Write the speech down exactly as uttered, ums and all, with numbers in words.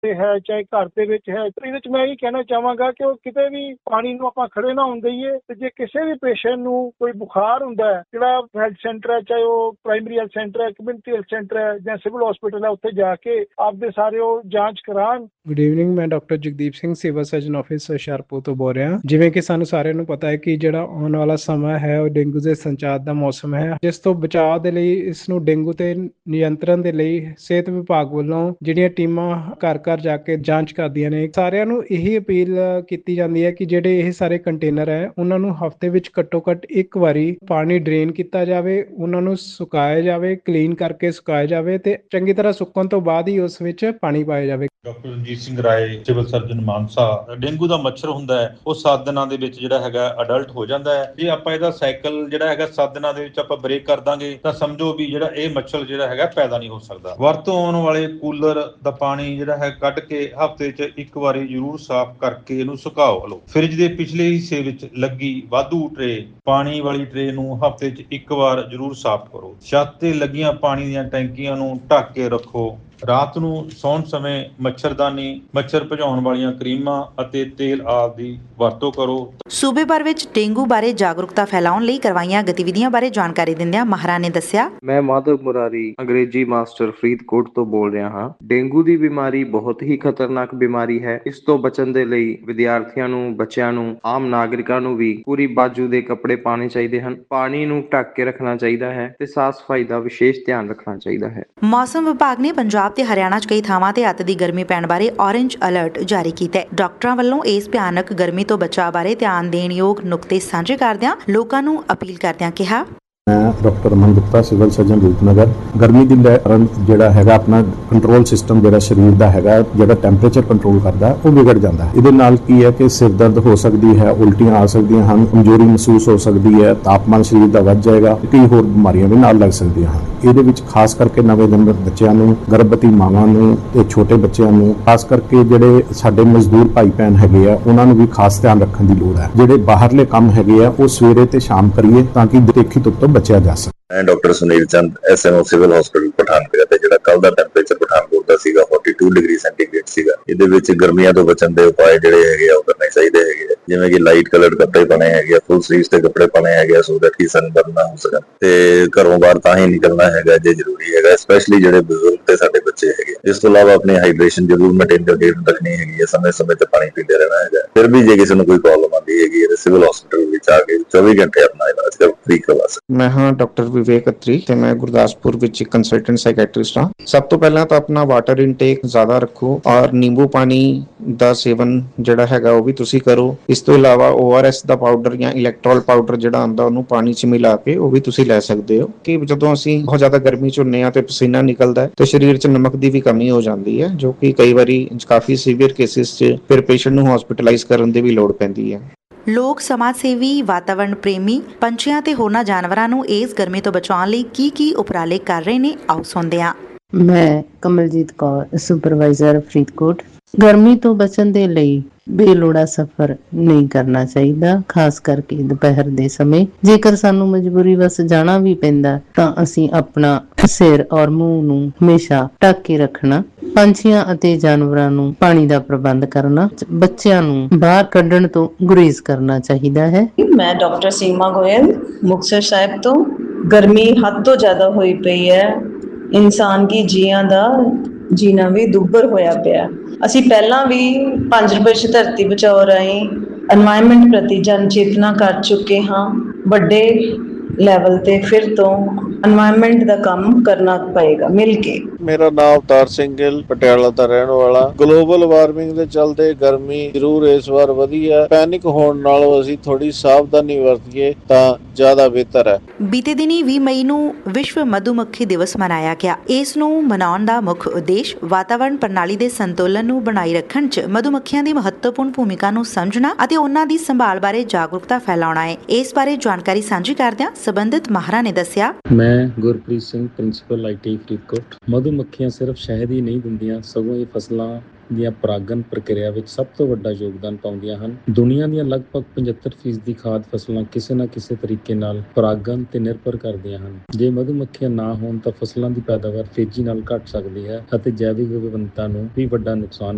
ਤੇ ਹੈ ਚਾਹੇ ਘਰ ਦੇ ਵਿੱਚ ਹੈ। ਇਹਦੇ ਚ ਮੈਂ ਇਹ ਕਹਿਣਾ ਚਾਹਾਂਗਾ ਕਿ ਉਹ ਕਿਤੇ ਵੀ ਪਾਣੀ ਨੂੰ ਆਪਾਂ ਖੜੇ ਨਾ ਹੋਣ ਦਈਏ ਤੇ ਜੇ ਕਿਸੇ ਵੀ ਪੇਸ਼ੈਂਟ ਨੂੰ ਕੋਈ ਬੁਖਾਰ ਹੁੰਦਾ ਹੈ, ਜਿਹੜਾ ਹੈਲਥ ਸੈਂਟਰ ਹੈ, ਚਾਹੇ ਉਹ ਪ੍ਰਾਇਮਰੀ ਹੈਲਥ ਸੈਂਟਰ ਹੈ, ਕਮਿਊਨਿਟੀ ਹੈਲਥ ਸੈਂਟਰ ਹੈ ਜਾਂ ਸਿਵਲ ਹਸਪੀਟਲ ਹੈ, ਉੱਥੇ ਜਾ ਕੇ ਆਪਦੇ ਸਾਰੇ ਉਹ ਜਾਂਚ ਕਰਾਉਣ। ਗੁੱਡ ਈਵਨਿੰਗ, ਮੈਂ doctor Jagdeep Singh, civil surgeon office Hoshiarpur ਤੋਂ ਬੋਲ ਰਿਹਾ। ਜਿਵੇਂ ਕਿ ਸਾਨੂੰ ਸਾਰਿਆਂ ਨੂੰ ਪਤਾ ਹੈ ਕਿ ਜਿਹੜਾ ਆਉਣ ਵਾਲਾ ਸਮਾਂ ਹੈ ਉਹ ਡੇਂਗੂ ਦੇ ਸੰਚਾਰ ਦਾ ਮੌਸਮ ਹੈ, ਜਿਸ ਤੋਂ ਬਚਾਅ ਦੇ ਲਈ ਇਸ ਨੂੰ ਡੇਂਗੂ ਤੇ ਨਿਯੰਤਰਣ ਦੇ ਲਈ ਸਿਹਤ ਵਿਭਾਗ ਵੱਲੋਂ ਜਿਹੜੀਆਂ ਟੀਮਾਂ ਘਰ ਘਰ ਜਾ ਕੇ ਜਾਂਚ ਕਰਦੀਆਂ ਨੇ, ਸਾਰਿਆਂ ਨੂੰ ਇਹੀ ਅਪੀਲ ਕੀਤੀ ਜਾਂਦੀ ਹੈ ਕਿ ਜਿਹੜੇ ਇਹ ਸਾਰੇ ਕੰਟੇਨਰ ਹੈ ਉਹਨਾਂ ਨੂੰ ਹਫ਼ਤੇ ਵਿੱਚ ਘੱਟੋ ਘੱਟ ਇੱਕ ਵਾਰੀ ਪਾਣੀ ਡਰੇਨ ਕੀਤਾ ਜਾਵੇ, ਉਹਨਾਂ ਨੂੰ ਸੁਕਾਇਆ ਜਾਵੇ, ਕਲੀਨ ਕਰਕੇ ਸੁਕਾਇਆ ਜਾਵੇ ਤੇ ਚੰਗੀ ਤਰ੍ਹਾਂ ਸੁੱਕਣ ਤੋਂ ਬਾਅਦ ਹੀ ਉਸ ਵਿੱਚ ਪਾਣੀ ਪਾਇਆ ਜਾਵੇ। Doctor Ranjit Singh Rai, civil surgeon Mansa. Dengue ਦਾ ਮੱਛਰ ਹੁੰਦਾ ਹੈ ਉਹ ਸੱਤ ਦਿਨਾਂ ਦੇ ਵਿੱਚ ਜਿਹੜਾ ਹੈਗਾ ਅਡਲਟ ਹੋ ਜਾਂਦਾ ਹੈ। ਜੇ ਆਪਾਂ ਇਹਦਾ ਸਾਈਕਲ ਜਿਹੜਾ ਹੈਗਾ ਸੱਤ ਦਿਨਾਂ ਦੇ ਵਿੱਚ ਆਪਾਂ ਬ੍ਰੇਕ ਕਰ ਦਾਂਗੇ ਤਾਂ ਸਮਝੋ ਵੀ ਜਿਹੜਾ ਇਹ ਮੱਛਰ ਜਿਹੜਾ ਹੈਗਾ ਪੈਦਾ ਨਹੀਂ ਹੋ ਸਕਦਾ। ਵਰਤੋਂ ਆਉਣ ਵਾਲੇ ਕੂਲਰ ਦਾ ਪਾਣੀ ਜਿਹੜਾ ਹੈ ਕੱਢ ਕੇ ਹਫ਼ਤੇ 'ਚ ਇੱਕ ਵਾਰੀ ਜ਼ਰੂਰ ਸਾਫ਼ ਕਰਕੇ ਇਹਨੂੰ ਸੁਕਾਓ ਲਓ। ਫ੍ਰਿਜ ਦੇ ਪਿਛਲੇ ਹਿੱਸੇ ਵਿੱਚ ਲੱਗੀ ਵਾਧੂ ਟਰੇ, ਪਾਣੀ ਵਾਲੀ ਟਰੇ ਨੂੰ ਹਫ਼ਤੇ 'ਚ ਇੱਕ ਵਾਰ ਜ਼ਰੂਰ ਸਾਫ਼ ਕਰੋ। ਛੱਤ ਤੇ ਲੱਗੀਆਂ ਪਾਣੀ ਦੀਆਂ ਟੈਂਕੀਆਂ ਨੂੰ ਢੱਕ ਕੇ ਰੱਖੋ। ਰਾਤ ਨੂੰ ਸੌਣ ਸਮੇਂ ਮੱਛਰਦਾਨੀ, ਮੱਛਰ ਭਜਾਉਣ ਵਾਲੀਆਂ ਕਰੀਮਾਂ ਅਤੇ ਤੇਲ ਆਦਿ ਦੀ ਵਰਤੋਂ ਕਰੋ। ਸੂਬੇ ਭਰ ਵਿੱਚ ਡੇਂਗੂ ਬਾਰੇ ਜਾਗਰੂਕਤਾ ਫੈਲਾਉਣ ਲਈ ਕਰਵਾਈਆਂ ਗਤੀਵਿਧੀਆਂ ਬਾਰੇ ਜਾਣਕਾਰੀ ਦਿੰਦਿਆਂ ਮਾਹਰਾਂ ਨੇ ਦੱਸਿਆ। ਮੈਂ ਮਾਧਵ ਮੁਰਾਰੀ, ਅੰਗਰੇਜ਼ੀ ਮਾਸਟਰ, ਫਰੀਦਕੋਟ ਤੋਂ ਬੋਲ ਰਿਹਾ ਹਾਂ। ਡੇਂਗੂ ਦੀ ਬਿਮਾਰੀ ਬਹੁਤ ਹੀ ਖਤਰਨਾਕ ਬਿਮਾਰੀ ਹੈ। ਇਸ ਤੋਂ ਬਚਣ ਦੇ ਲਈ ਵਿਦਿਆਰਥੀਆਂ ਨੂੰ, ਬੱਚਿਆਂ ਨੂੰ, ਆਮ ਨਾਗਰਿਕਾਂ ਨੂੰ ਵੀ ਪੂਰੀ ਬਾਜੂ ਦੇ ਕੱਪੜੇ ਪਾਉਣੇ ਚਾਹੀਦੇ ਹਨ। ਪਾਣੀ ਨੂੰ ਢੱਕ ਕੇ ਰੱਖਣਾ ਚਾਹੀਦਾ ਹੈ ਤੇ ਸਾਫ਼ ਸਫਾਈ ਦਾ ਵਿਸ਼ੇਸ਼ ਧਿਆਨ ਰੱਖਣਾ ਚਾਹੀਦਾ ਹੈ। ਮੌਸਮ ਵਿਭਾਗ ਨੇ ਪੰਜਾਬ ਤੇ ਹਰਿਆਣਾ 'ਚ ਕਈ ਥਾਵਾਂ ਤੇ ਅੱਤ ਦੀ ਗਰਮੀ ਪੈਣ ਬਾਰੇ ਔਰੇਂਜ ਅਲਰਟ ਜਾਰੀ ਕੀਤਾ ਹੈ। ਡਾਕਟਰਾਂ ਵੱਲੋਂ ਇਸ ਭਿਆਨਕ ਗਰਮੀ ਤੋਂ ਬਚਾਅ ਬਾਰੇ ਧਿਆਨ ਦੇਣ ਯੋਗ ਨੁਕਤੇ ਸਾਂਝੇ ਕਰਦਿਆਂ ਲੋਕਾਂ ਨੂੰ ਅਪੀਲ ਕਰਦਿਆਂ ਕਿਹਾ। ਮੈਂ ਡਾਕਟਰ ਅਮਨ ਗੁਪਤਾ, ਸਿਵਲ ਸਰਜਨ ਰੂਪਨਗਰ। ਗਰਮੀ ਦੀ ਕਾਰਨ ਜਿਹੜਾ ਹੈਗਾ ਆਪਣਾ ਕੰਟਰੋਲ ਸਿਸਟਮ ਜਿਹੜਾ ਸਰੀਰ ਦਾ ਹੈਗਾ, ਜਿਹੜਾ ਟੈਂਪਰੇਚਰ ਕੰਟਰੋਲ ਕਰਦਾ ਉਹ ਵਿਗੜ ਜਾਂਦਾ ਹੈ। ਇਹਦੇ ਨਾਲ ਕੀ ਹੈ ਕਿ ਸਿਰ ਦਰਦ ਹੋ ਸਕਦੀ ਹੈ, ਉਲਟੀਆਂ ਆ ਸਕਦੀਆਂ ਹਨ, ਕਮਜ਼ੋਰੀ ਮਹਿਸੂਸ ਹੋ ਸਕਦੀ ਹੈ, ਤਾਪਮਾਨ ਸਰੀਰ ਦਾ ਵੱਧ ਜਾਏਗਾ, ਕਈ ਹੋਰ ਬਿਮਾਰੀਆਂ ਵੀ ਨਾਲ ਲੱਗ ਸਕਦੀਆਂ ਹਨ। ਇਹਦੇ ਵਿੱਚ ਖਾਸ ਕਰਕੇ ਨਵੇਂ ਜਨਮ ਬੱਚਿਆਂ ਨੂੰ, ਗਰਭਵਤੀ ਮਾਵਾਂ ਨੂੰ ਤੇ ਛੋਟੇ ਬੱਚਿਆਂ ਨੂੰ, ਖਾਸ ਕਰਕੇ ਜਿਹੜੇ ਸਾਡੇ ਮਜ਼ਦੂਰ ਭਾਈ ਭੈਣ ਹੈਗੇ ਆ ਉਹਨਾਂ ਨੂੰ ਵੀ ਖਾਸ ਧਿਆਨ ਰੱਖਣ ਦੀ ਲੋੜ ਹੈ। ਜਿਹੜੇ ਬਾਹਰਲੇ ਕੰਮ ਹੈਗੇ ਆ ਉਹ ਸਵੇਰੇ ਤੇ ਸ਼ਾਮ ਕਰੀਏ ਤਾਂ ਕਿ ਦੇਖੀ ਧੁੱਪ ਤੋਂ ਬਚਿਆ ਜਾ ਸਕੇ। ਮੈਂ ਡਾਕਟਰ ਸੁਨੀਲ ਚੰਦ, S M O civil hospital Pathankot. ਤੇ ਜਿਹੜਾ ਕੱਲ ਦਾ ਟੈਂਪਰੇਚਰ ਪਠਾਨਕੋਟ ਦਾ ਸੀਗਾ ਬयालीस ਡਿਗਰੀ ਸੈਂਟੀਗ੍ਰੇਡ ਸੀਗਾ। ਇਹਦੇ ਵਿੱਚ ਗਰਮੀਆਂ ਤੋਂ ਬਚਣ ਦੇ ਉਪਾਅ ਜਿਹੜੇ ਹੈਗੇ ਆ ਉਹ ਕਰਨੇ ਚਾਹੀਦੇ ਹੈਗੇ ਆ, ਜਿਵੇਂ ਕਿ ਲਾਈਟ ਕਲਰਡ ਕੱਪੜੇ ਪਾਣੇ ਹੈਗੇ ਆ, ਫੁੱਲ ਸਲੀਵਸ ਦੇ ਕੱਪੜੇ ਪਾਣੇ ਹੈਗੇ ਆ, ਸੋ ਦੈਟ ਕਿ ਸਨਬਰਨ ਨਾ ਹੋ ਸਕਣ। ਤੇ ਘਰੋਂ ਬਾਹਰ ਤਾਂ ਹੀ ਨਿਕਲਣਾ ਹੈਗਾ ਜੇ ਜ਼ਰੂਰੀ ਹੈਗਾ, ਸਪੈਸ਼ਲੀ ਜਿਹੜੇ ਬਜ਼ੁਰਗ ਤੇ ਸਾਡੇ ਬੱਚੇ ਹੈਗੇ। ਇਸ ਤੋਂ ਇਲਾਵਾ ਆਪਣੀ ਹਾਈਡਰੇਸ਼ਨ ਜ਼ਰੂਰ ਮੇਨਟੇਨ ਰੱਖਣੀ ਹੈਗੀ ਹੈ, ਸਮੇਂ ਸਮੇਂ ਤੇ ਪਾਣੀ ਪੀਂਦੇ ਰਹਿਣਾ ਹੈਗਾ। ਫਿਰ ਵੀ ਜੇ ਕਿਸੇ ਨੂੰ ਕੋਈ ਪ੍ਰੋਬਲਮ ਆਉਂਦੀ ਹੈਗੀ ਹੈ ਸਿਵਲ ਹਸਪੀਟਲ ਵਿੱਚ ਆ ਕੇ ਚੌਵੀ ਘੰਟੇ ਆਪਣਾ ਇਲਾਜ ਫ੍ਰੀ ਕਰਵਾ ਸਕਦੇ। ਮੈਂ ਹਾਂ ਡਾਕਟਰ ਵਿਵੇਕ ਅਤਰੀ ਤੇ ਮੈਂ ਗੁਰਦਾਸਪੁਰ ਵਿੱਚ ਕੰਸਲਟੈਂਟ ਸਾਈਕੈਟ੍ਰਿਸਟ ਹਾਂ। ਸਭ ਤੋਂ ਪਹਿਲਾਂ ਤਾਂ ਆਪਣਾ ਵਾਟਰ ਇਨਟੇਕ ਜ਼ਿਆਦਾ ਰੱਖੋ ਔਰ ਨਿੰਬੂ ਪਾਣੀ ਦਾ ਸੇਵਨ ਜਿਹੜਾ ਹੈਗਾ ਉਹ ਵੀ ਤੁਸੀਂ ਕਰੋ। ਇਸ ਤੋਂ ਇਲਾਵਾ ਓ ਆਰ ਐਸ ਦਾ ਪਾਊਡਰ ਜਾਂ ਇਲੈਕਟ੍ਰੋਲ ਪਾਊਡਰ ਜਿਹੜਾ ਆਉਂਦਾ ਉਹਨੂੰ ਪਾਣੀ 'ਚ ਮਿਲਾ ਕੇ ਉਹ ਵੀ ਤੁਸੀਂ ਲੈ ਸਕਦੇ ਹੋ। ਕਿ ਜਦੋਂ ਅਸੀਂ ਬਹੁਤ ਜ਼ਿਆਦਾ ਗਰਮੀ 'ਚ ਹੁੰਦੇ ਹਾਂ ਤੇ ਪਸੀਨਾ ਨਿਕਲਦਾ ਹੈ ਤੇ ਸਰੀਰ 'ਚ ਨਮਕ ਦੀ ਵੀ ਕਮੀ ਹੋ ਜਾਂਦੀ ਹੈ, ਜੋ ਕਿ ਕਈ ਵਾਰੀ ਕਾਫੀ ਸੀਵੀਅਰ ਕੇਸਿਸ 'ਚ ਫਿਰ ਪੇਸ਼ੈਂਟ ਨੂੰ ਹਸਪੀਟਲਾਈਜ਼ ਕਰਨ ਦੀ ਵੀ ਲੋੜ ਪੈਂਦੀ ਹੈ। ਲੋਕ ਸਮਾਜ ਸੇਵੀ, ਵਾਤਾਵਰਣ ਪ੍ਰੇਮੀ, ਪੰਛੀਆਂ ਤੇ ਹੋਰਨਾਂ ਜਾਨਵਰਾਂ ਨੂੰ ਇਸ ਗਰਮੀ ਤੋਂ ਬਚਾਉਣ ਲਈ ਕੀ ਕੀ ਉਪਰਾਲੇ ਕਰ ਰਹੇ ਨੇ, ਆਓ ਸੁਣਦੇ ਹਾਂ। ਮੈਂ ਕਮਲਜੀਤ ਕੌਰ, ਸੁਪਰਵਾਈਜ਼ਰ, ਫਰੀਦਕੋਟ। ਗਰਮੀ ਤੋਂ ਬਚਣ ਦੇ ਲਈ ਬੇਲੋੜਾ ਸਫ਼ਰ ਨਹੀਂ ਕਰਨਾ ਚਾਹੀਦਾ, ਖਾਸ ਕਰਕੇ ਦੁਪਹਿਰ ਦੇ ਸਮੇਂ। ਜੇਕਰ ਸਾਨੂੰ ਮਜਬੂਰੀ ਵਸ ਜਾਣਾ ਵੀ ਪੈਂਦਾ ਤਾਂ ਅਸੀਂ ਆਪਣਾ ਸਿਰ ਔਰ ਮੂੰਹ ਨੂੰ ਹਮੇਸ਼ਾ ਢੱਕ ਕੇ ਰੱਖਣਾ। ਪੰਛੀਆਂ ਅਤੇ ਜਾਨਵਰਾਂ ਨੂੰ ਪਾਣੀ ਦਾ ਪ੍ਰਬੰਧ ਕਰਨਾ, ਬੱਚਿਆਂ ਨੂੰ ਬਾਹਰ ਕੱਢਣ ਤੋਂ ਗੁਰੇਜ਼ ਕਰਨਾ ਚਾਹੀਦਾ ਹੈ। ਮੈਂ ਡਾਕਟਰ ਸੀਮਾ ਗੋਇਲ, ਮੁਕਤਸਰ ਸਾਹਿਬ ਤੋਂ। ਗਰਮੀ ਹੱਦ ਤੋਂ ਜ਼ਿਆਦਾ ਹੋਈ ਪਈ ਹੈ, ਇਨਸਾਨ ਕੀ ਜੀਆਂ ਦਾ ਜੀਣਾ ਵੀ ਦੁੱਭਰ ਹੋਇਆ ਪਿਆ। ਅਸੀਂ ਪਹਿਲਾਂ ਵੀ ਪੰਜ ਰੁਪਏ ਧਰਤੀ ਬਚਾਓ ਰਾਹੀਂ ਐਨਵਾਇਰਨਮੈਂਟ ਪ੍ਰਤੀ ਜਨ ਚੇਤਨਾ ਕਰ ਚੁੱਕੇ ਹਾਂ। ਵੱਡੇ ਲੈਵਲ ਤੇ ਫਿਰ ਤੋਂ ਐਨਵਾਇਰਨਮੈਂਟ ਦਾ ਕੰਮ ਕਰਨਾ ਪਏਗਾ ਮਿਲ ਕੇ। ਮੇਰਾ ਨਾਮ ਅਵਤਾਰ ਸਿੰਘ ਗਿੱਲ, ਪਟਿਆਲਾ ਦਾ ਰਹਿਣ ਵਾਲਾ। ਗਲੋਬਲ ਵਾਰਮਿੰਗ ਦੇ ਚਲਦੇ ਗਰਮੀ ਜ਼ਰੂਰ ਇਸ ਵਾਰ ਵਧੀ ਹੈ। ਪੈਨਿਕ ਹੋਣ ਨਾਲੋਂ ਅਸੀਂ ਥੋੜੀ ਸਾਵਧਾਨੀ ਵਰਤੀਏ ਤਾਂ ਜ਼ਿਆਦਾ ਬਿਹਤਰ ਹੈ। ਬੀਤੇ ਦਿਨੀ ਵੀਹ ਮਈ ਨੂੰ ਵਿਸ਼ਵ ਮਧੂਮੱਖੀ ਦਿਵਸ ਮਨਾਇਆ ਗਿਆ। ਇਸ ਨੂੰ ਮਨਾਉਣ ਦਾ ਮੁੱਖ ਉਦੇਸ਼ ਵਾਤਾਵਰਣ ਪ੍ਰਣਾਲੀ ਦੇ ਸੰਤੁਲਨ ਨੂੰ ਬਣਾਈ ਰੱਖਣ 'ਚ ਮਧੂਮੱਖੀਆਂ ਦੀ ਮਹੱਤਵਪੂਰਨ ਭੂਮਿਕਾ ਨੂੰ ਸਮਝਣਾ ਅਤੇ ਉਹਨਾਂ ਦੀ ਸੰਭਾਲ ਬਾਰੇ ਜਾਗਰੂਕਤਾ ਫੈਲਾਉਣਾ ਹੈ। ਇਸ ਬਾਰੇ ਜਾਣਕਾਰੀ ਸਾਂਝੀ ਕਰਦਿਆਂ ਸੰਬੰਧਿਤ ਮਾਹਰਾਂ ਨੇ ਦੱਸਿਆ। ਮੈਂ Gurpreet Singh, principal I T Faridkot. ਮਧੂਮੱਖੀਆਂ ਸਿਰਫ ਸ਼ਹਿਦ ਹੀ ਨਹੀਂ ਦਿੰਦੀਆਂ, ਸਗੋਂ ਇਹ ਫਸਲਾਂ ਦੀਆਂ ਪਰਾਗਣ ਪ੍ਰਕਿਰਿਆ ਵਿੱਚ ਸਭ ਤੋਂ ਵੱਡਾ ਯੋਗਦਾਨ ਪਾਉਂਦੀਆਂ ਹਨ। ਦੁਨੀਆ ਦੀਆਂ ਲਗਭਗ ਪਝੱਤਰ ਫੀਸਦੀ ਖਾਦ ਫਸਲਾਂ ਕਿਸੇ ਨਾ ਕਿਸੇ ਤਰੀਕੇ ਨਾਲ ਪਰਾਗਣ ਤੇ ਨਿਰਭਰ ਕਰਦੀਆਂ ਹਨ। ਜੇ ਮਧੂਮੱਖੀਆਂ ਨਾ ਹੋਣ ਤਾਂ ਫਸਲਾਂ ਦੀ ਪੈਦਾਵਾਰ ਤੇਜ਼ੀ ਨਾਲ ਘਟ ਸਕਦੀ ਹੈ ਅਤੇ ਜੈਵਿਕ ਵਿਭਿੰਨਤਾ ਨੂੰ ਵੀ ਵੱਡਾ ਨੁਕਸਾਨ